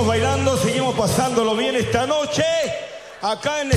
seguimos bailando, seguimos pasándolo bien esta noche, acá en